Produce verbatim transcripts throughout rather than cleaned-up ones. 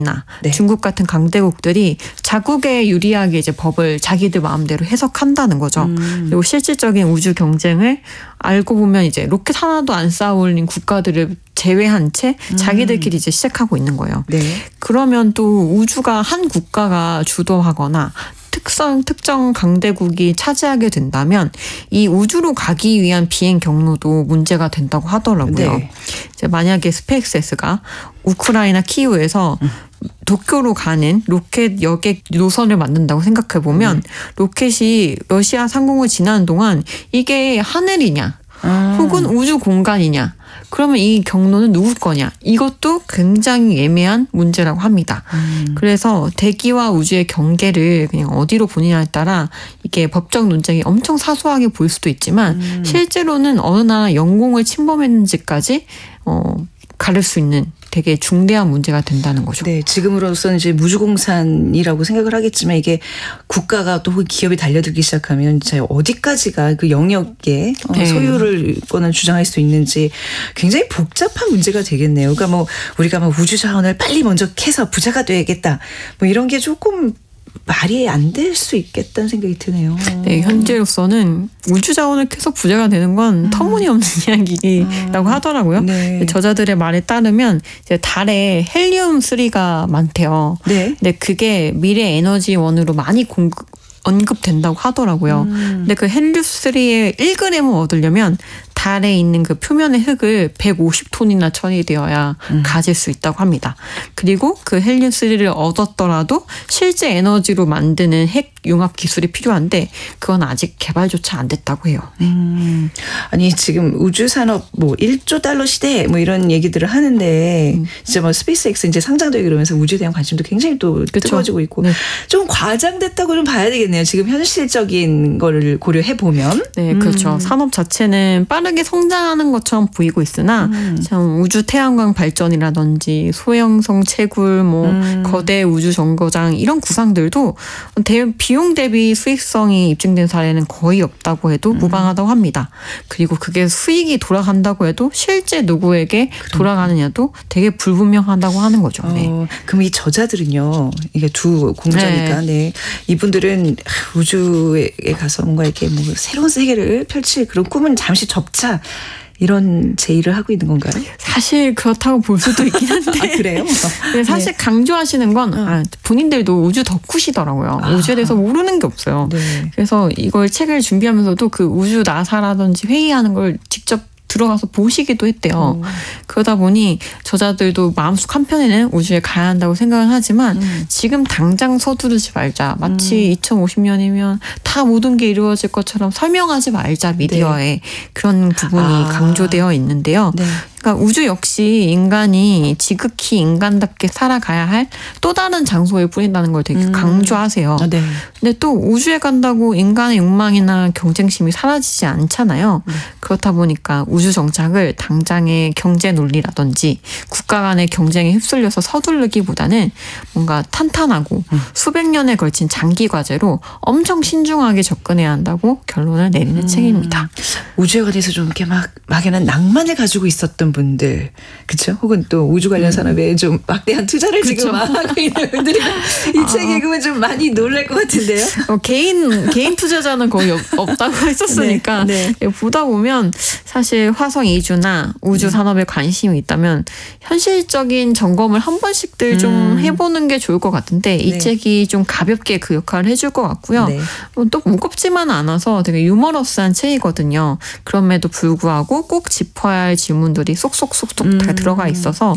나 네. 중국 같은 강대국들이 자국에 유리하게 이제 법을 자기들 마음대로 해석한다는 거죠. 음. 그리고 실질적인 우주 경쟁을 알고 보면 이제 로켓 하나도 안 쌓아올린 국가들을 제외한 채 자기들끼리 이제 시작하고 있는 거예요. 네. 그러면 또 우주가 한 국가가 주도하거나 특성 특정 강대국이 차지하게 된다면 이 우주로 가기 위한 비행 경로도 문제가 된다고 하더라고요. 네. 이제 만약에 스페이스X가 우크라이나 키이우에서 음. 도쿄로 가는 로켓 여객 노선을 만든다고 생각해 보면 음. 로켓이 러시아 상공을 지나는 동안 이게 하늘이냐 음. 혹은 우주 공간이냐 그러면 이 경로는 누구 거냐 이것도 굉장히 애매한 문제라고 합니다. 음. 그래서 대기와 우주의 경계를 그냥 어디로 보느냐에 따라 이게 법적 논쟁이 엄청 사소하게 보일 수도 있지만 음. 실제로는 어느 나라 영공을 침범했는지까지 어, 가릴 수 있는 되게 중대한 문제가 된다는 거죠. 네, 지금으로서는 이제 무주공산이라고 생각을 하겠지만 이게 국가가 또 기업이 달려들기 시작하면 진짜 어디까지가 그 영역에 네. 소유를 권을 주장할 수 있는지 굉장히 복잡한 문제가 되겠네요. 그러니까 뭐 우리가 뭐 우주 자원을 빨리 먼저 캐서 부자가 돼야겠다. 뭐 이런 게 조금 말이 안 될 수 있겠다는 생각이 드네요. 네, 현재로서는 우주 자원을 캐서 부자가 되는 건 음. 터무니없는 이야기라고 음. 하더라고요. 네. 저자들의 말에 따르면 이제 달에 헬리움 쓰리가 많대요. 네. 근데 그게 미래 에너지원으로 많이 공급 언급된다고 하더라고요. 음. 근데 그 헬리움 쓰리의 일 그램을 얻으려면 달에 있는 그 표면의 흙을 백오십 톤이나 처리되어야 음. 가질 수 있다고 합니다. 그리고 그 헬리움 쓰리를 얻었더라도 실제 에너지로 만드는 핵 융합 기술이 필요한데 그건 아직 개발조차 안 됐다고 해요. 음. 아니 지금 우주 산업 뭐 일조 달러 시대 뭐 이런 얘기들을 하는데 음. 진짜 뭐 스페이스X 이제 상장되고 이러면서 우주에 대한 관심도 굉장히 또 그쵸? 뜨거워지고 있고 네. 좀 과장됐다고 좀 봐야 되겠네요. 지금 현실적인 거를 고려해 보면. 네, 그렇죠. 음. 산업 자체는 빠르게 성장하는 것처럼 보이고 있으나 음. 참 우주 태양광 발전이라든지 소형성 채굴, 뭐 음. 거대 우주 정거장 이런 구상들도 대, 비용 대비 수익성이 입증된 사례는 거의 없다고 해도 음. 무방하다고 합니다. 그리고 그게 수익이 돌아간다고 해도 실제 누구에게 그러니까. 돌아가느냐도 되게 불분명하다고 하는 거죠. 네. 어, 그럼 이 저자들은요, 이게 두 공자니까, 네. 네. 이분들은 우주에 가서 뭔가 이렇게 뭐 새로운 세계를 펼칠 그런 꿈은 잠시 접자. 이런 제의를 하고 있는 건가요? 사실 그렇다고 볼 수도 있긴 한데. 아, 그래요? 근데 사실 네. 강조하시는 건 어. 아, 본인들도 우주 덕후시더라고요. 아. 우주에 대해서 모르는 게 없어요. 네. 그래서 이걸 책을 준비하면서도 그 우주 나사라든지 회의하는 걸 직접 들어가서 보시기도 했대요. 오. 그러다 보니 저자들도 마음속 한편에는 우주에 가야 한다고 생각은 하지만 음. 지금 당장 서두르지 말자. 마치 음. 이천오십 년이면 다 모든 게 이루어질 것처럼 설명하지 말자. 미디어에 네. 그런 부분이 아. 강조되어 있는데요. 네. 그러니까 우주 역시 인간이 지극히 인간답게 살아가야 할 또 다른 장소에 뿌린다는 걸 되게 음. 강조하세요. 아, 네. 근데 또 우주에 간다고 인간의 욕망이나 경쟁심이 사라지지 않잖아요. 네. 그렇다 보니까 우주 정착을 당장의 경제 논리라든지 국가 간의 경쟁에 휩쓸려서 서두르기보다는 뭔가 탄탄하고 음. 수백 년에 걸친 장기 과제로 엄청 신중하게 접근해야 한다고 결론을 내리는 음. 책입니다. 우주에 관해서 좀 이렇게 막 막연한 낭만을 가지고 있었던 분들, 그렇죠? 혹은 또 우주 관련 산업에 좀 막대한 투자를 그쵸? 지금 하고 있는 분들이 이 아. 책 읽으면 좀 많이 놀랄 것 같은데요. 어, 개인 개인 투자자는 거의 없, 없다고 했었으니까 네, 네. 보다 보면 사실 화성 이주나 우주 산업에 관심이 있다면 현실적인 점검을 한 번씩들 좀 음. 해보는 게 좋을 것 같은데 이 네. 책이 좀 가볍게 그 역할을 해줄 것 같고요. 네. 또 무겁지만 않아서 되게 유머러스한 책이거든요. 그럼에도 불구하고 꼭 짚어야 할 질문들이 쏙쏙쏙쏙 음. 다 들어가 있어서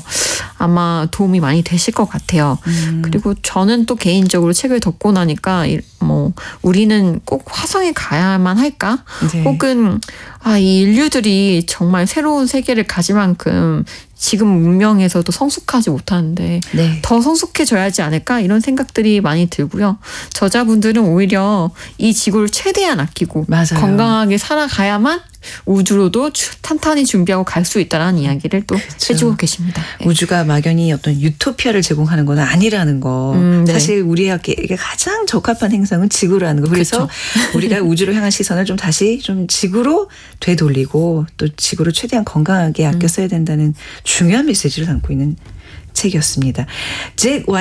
아마 도움이 많이 되실 것 같아요. 음. 그리고 저는 또 개인적으로 책을 덮고 나니까 뭐 우리는 꼭 화성에 가야만 할까? 네. 혹은 아, 이 인류들이 정말 새로운 세계를 가질 만큼 지금 문명에서도 성숙하지 못하는데 네. 더 성숙해져야 하지 않을까 이런 생각들이 많이 들고요. 저자분들은 오히려 이 지구를 최대한 아끼고 맞아요. 건강하게 살아가야만 우주로도 탄탄히 준비하고 갈 수 있다는 이야기를 또 그쵸. 해주고 계십니다. 네. 우주가 막연히 어떤 유토피아를 제공하는 건 아니라는 거. 음, 네. 사실 우리에게 가장 적합한 행성은 지구라는 거. 그래서 그쵸. 우리가 우주로 향한 시선을 좀 다시 좀 지구로 되돌리고 또 지구를 최대한 건강하게 아껴 써야 된다는 중요한 메시지를 담고 있는 책이었습니다. 잭